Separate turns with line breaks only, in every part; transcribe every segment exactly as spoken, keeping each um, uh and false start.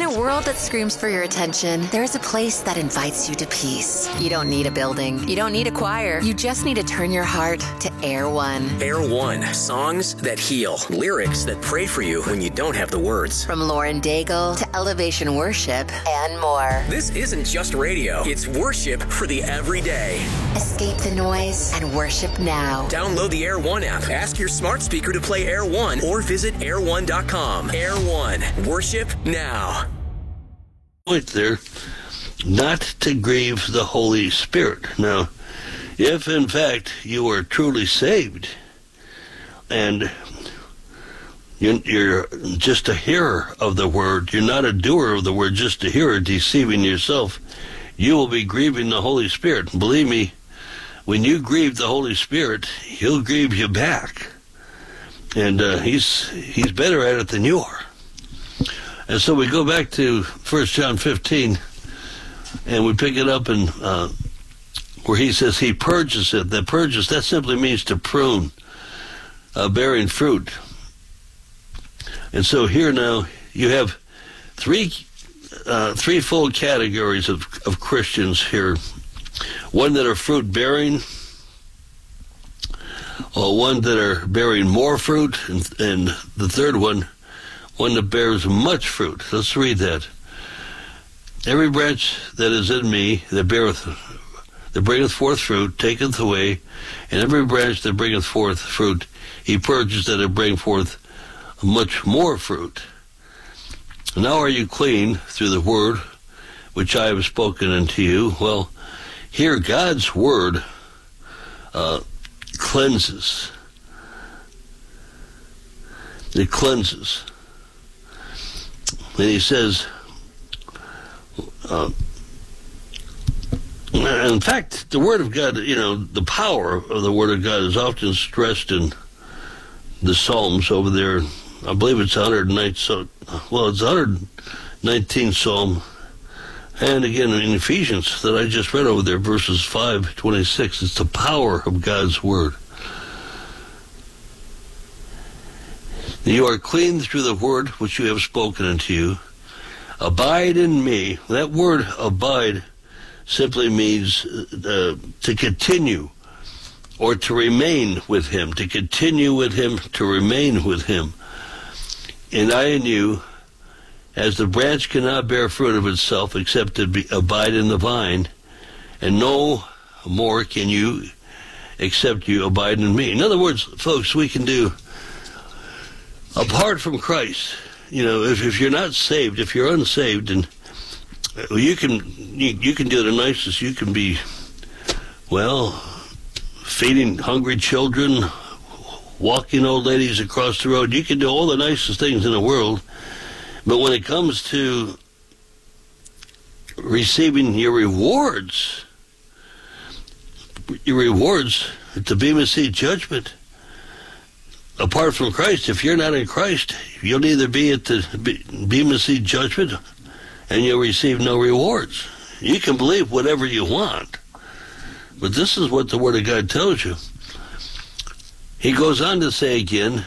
a world that screams for your attention, there's a place that invites you to peace. You don't need a building. You don't need a choir. You just need to turn your heart to Air One.
Air One. Songs that heal. Lyrics that pray for you when you don't have the words.
From Lauren Daigle to Elevation Worship and more.
This isn't just radio. It's worship for the everyday.
Escape the noise and worship now.
Download the Air One app. Ask your smart speaker to play Air One or visit air one dot com. Air One. Worship now.
Point there, not to grieve the Holy Spirit. Now, if in fact you are truly saved and you're just a hearer of the word, you're not a doer of the word, just a hearer, deceiving yourself, you will be grieving the Holy Spirit. Believe me, when you grieve the Holy Spirit, he'll grieve you back. And uh, he's he's better at it than you are. And so we go back to First John fifteen, and we pick it up in uh, where he says he purges it. That purges, that simply means to prune, uh, bearing fruit. And so here now you have three uh, threefold categories of, of Christians here. One that are fruit-bearing, or one that are bearing more fruit, and, and the third one, one that bears much fruit. Let's read that. Every branch that is in me that beareth, that bringeth forth fruit, taketh away, and every branch that bringeth forth fruit, he purges that it bring forth much more fruit. Now are you clean through the word which I have spoken unto you? Well, here God's word uh, cleanses. It cleanses. And he says, uh, in fact, the Word of God, you know, the power of the Word of God is often stressed in the Psalms over there. I believe it's one hundred nine, so, well, it's one hundred nineteenth Psalm. And again, in Ephesians that I just read over there, verses five twenty-six, it's the power of God's Word. You are clean through the word which you have spoken unto you. Abide in me. That word abide simply means uh, to continue or to remain with him, to continue with him, to remain with him. And I in you, as the branch cannot bear fruit of itself except to be, abide in the vine, and no more can you except you abide in me. In other words, folks, we can do apart from Christ. You know, if, if you're not saved, if you're unsaved, and you can you, you can do the nicest. You can be, well, feeding hungry children, walking old ladies across the road. You can do all the nicest things in the world. But when it comes to receiving your rewards, your rewards at the Bema Seat judgment, apart from Christ, if you're not in Christ, you'll either be at the Bema Seat judgment and you'll receive no rewards. You can believe whatever you want, but this is what the Word of God tells you. He goes on to say again,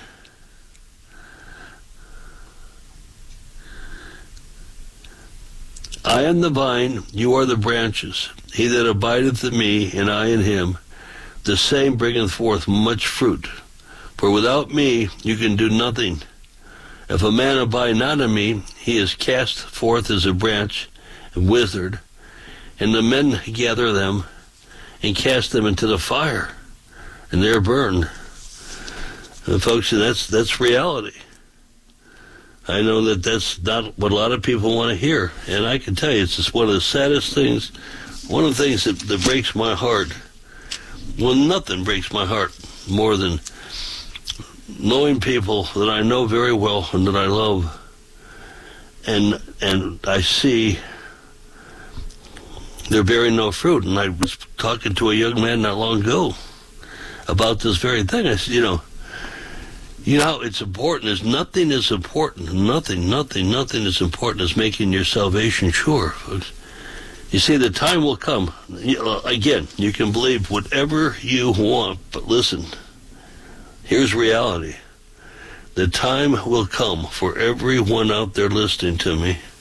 I am the vine, you are the branches. He that abideth in me, and I in him, the same bringeth forth much fruit. For without me you can do nothing. If a man abide not in me, he is cast forth as a branch and withered, and the men gather them and cast them into the fire, and they're burned. And folks, that's that's reality. I know that that's not what a lot of people want to hear, and I can tell you it's just one of the saddest things, one of the things that, that breaks my heart. Well, nothing breaks my heart more than knowing people that I know very well and that I love, and and I see they're bearing no fruit. And I was talking to a young man not long ago about this very thing. I said, you know, you know, it's important. Is nothing is important. Nothing, nothing, nothing is important as making your salvation sure, folks. You see, the time will come. Again, you can believe whatever you want, but listen. Here's reality. The time will come for everyone out there listening to me